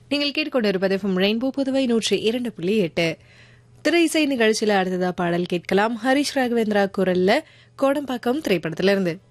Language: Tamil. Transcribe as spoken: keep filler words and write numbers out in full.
நீங்கள் கேட்டுக்கொண்டிருப்பது எஃப்எம் ரெயின்போ புதுவை நூற்றி இரண்டு புள்ளி எட்டு. திரை இசை நிகழ்ச்சியில அடுத்ததா பாடல் கேட்கலாம். ஹரிஷ் ராகவேந்திரா குரல்ல கோடம்பாக்கம் திரைப்படத்திலிருந்து.